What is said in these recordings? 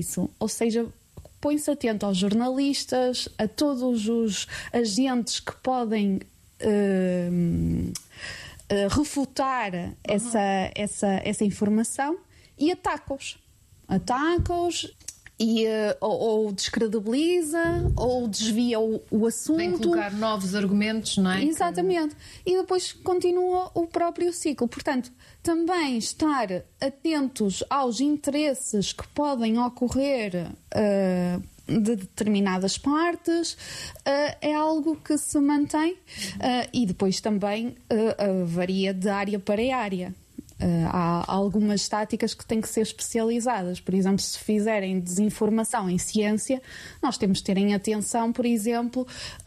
isso. Ou seja, põe-se atento aos jornalistas, a todos os agentes que podem refutar essa informação e ataca-os. E, ou descredibiliza ou desvia o assunto. Vem colocar novos argumentos, não é? Exatamente. E depois continua o próprio ciclo. Portanto, também estar atentos aos interesses que podem ocorrer de determinadas partes é algo que se mantém e depois também varia de área para área. Há algumas táticas que têm que ser especializadas. Por exemplo, se fizerem desinformação em ciência, nós temos de ter em atenção, por exemplo,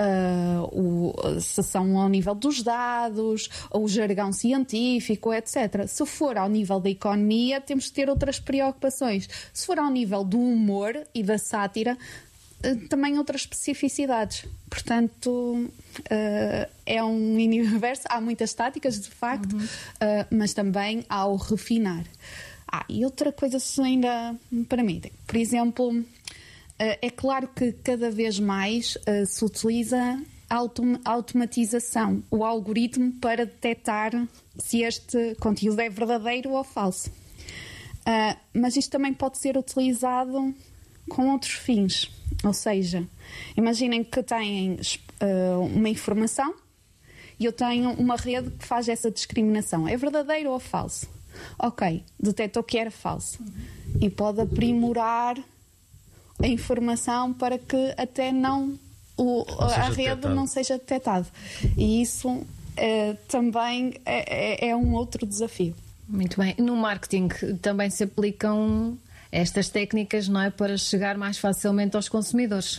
se são ao nível dos dados, ou o jargão científico, etc. Se for ao nível da economia, temos de ter outras preocupações. Se for ao nível do humor e da sátira, também outras especificidades. Portanto, é um universo. Há muitas táticas, de facto, mas também há o refinar. E outra coisa, se ainda me permitem. Por exemplo, é claro que cada vez mais se utiliza a automatização, o algoritmo, para detectar se este conteúdo é verdadeiro ou falso. Mas isto também pode ser utilizado com outros fins. Ou seja, imaginem que têm uma informação e eu tenho uma rede que faz essa discriminação. É verdadeiro ou falso? Ok, detectou que era falso. E pode aprimorar a informação para que até a rede não seja detectada. E isso também é um outro desafio. Muito bem. No marketing também se aplicam estas técnicas, não é, para chegar mais facilmente aos consumidores?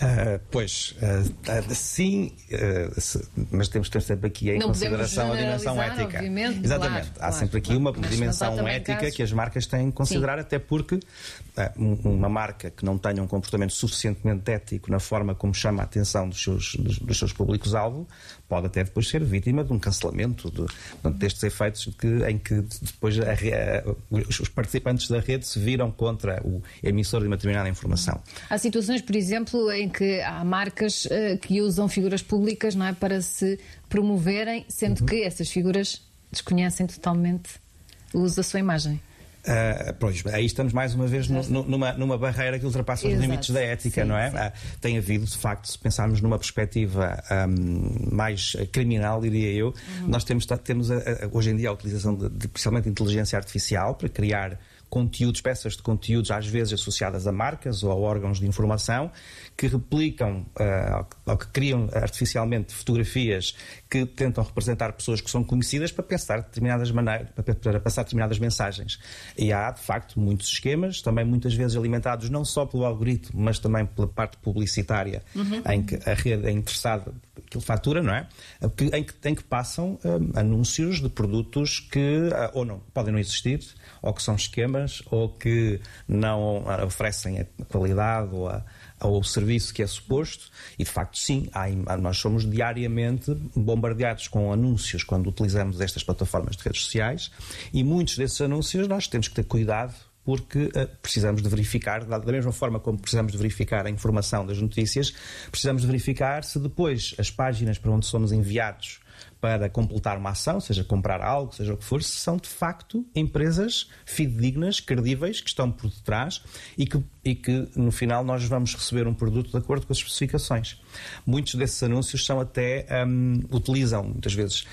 Sim, mas temos que ter sempre aqui em consideração a dimensão ética. Exatamente. Há sempre aqui uma dimensão ética que as marcas têm que considerar, até porque uma marca que não tenha um comportamento suficientemente ético na forma como chama a atenção dos seus públicos-alvo pode até depois ser vítima de um cancelamento destes efeitos em que depois os participantes da rede se viram contra o emissor de uma determinada informação. Há situações, por exemplo, em que há marcas que usam figuras públicas, não é, para se promoverem, sendo que essas figuras desconhecem totalmente o uso da sua imagem. Pois, aí estamos mais uma vez numa barreira que ultrapassa os limites da ética, não é? Tem havido, de facto, se pensarmos numa perspectiva mais criminal, diria eu, nós temos hoje em dia a utilização de principalmente inteligência artificial para criar conteúdos, peças de conteúdos, às vezes associadas a marcas ou a órgãos de informação, que replicam ou que criam artificialmente fotografias que tentam representar pessoas que são conhecidas para pensar determinadas maneiras, para passar determinadas mensagens. E há, de facto, muitos esquemas, também muitas vezes alimentados não só pelo algoritmo, mas também pela parte publicitária, em que a rede é interessada, aquilo fatura, não é? Em que passam anúncios de produtos que ou não podem não existir, ou que são esquemas, ou que não oferecem a qualidade ou o serviço que é suposto. E, de facto, sim, nós somos diariamente bombardeados com anúncios quando utilizamos estas plataformas de redes sociais, e muitos desses anúncios nós temos que ter cuidado, porque precisamos de verificar, da mesma forma como precisamos de verificar a informação das notícias, precisamos de verificar se depois as páginas para onde somos enviados para completar uma ação, seja comprar algo, seja o que for, se são de facto empresas fidedignas, credíveis, que estão por detrás e que no final nós vamos receber um produto de acordo com as especificações. Muitos desses anúncios são até, utilizam muitas vezes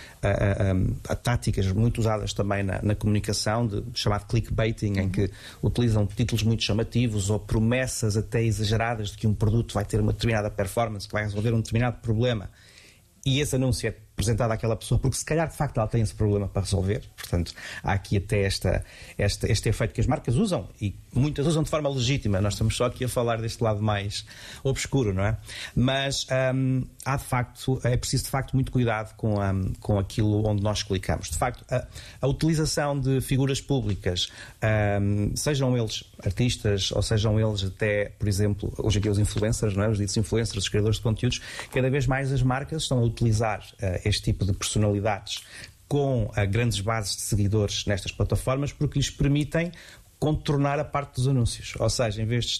táticas muito usadas também na comunicação, chamado clickbaiting, em que utilizam títulos muito chamativos ou promessas até exageradas de que um produto vai ter uma determinada performance, que vai resolver um determinado problema. E esse anúncio é apresentado àquela pessoa porque se calhar de facto ela tem esse problema para resolver. Portanto, há aqui até este efeito que as marcas usam, e muitas usam de forma legítima. Nós estamos só aqui a falar deste lado mais obscuro, não é? Mas há de facto, é preciso de facto muito cuidado com aquilo onde nós clicamos. De facto, a utilização de figuras públicas, sejam eles artistas ou sejam eles até, por exemplo, hoje aqui os influencers, não é? Os ditos influencers, os criadores de conteúdos, cada vez mais as marcas estão a utilizar este tipo de personalidades com grandes bases de seguidores nestas plataformas, porque lhes permitem contornar a parte dos anúncios. Ou seja, em vez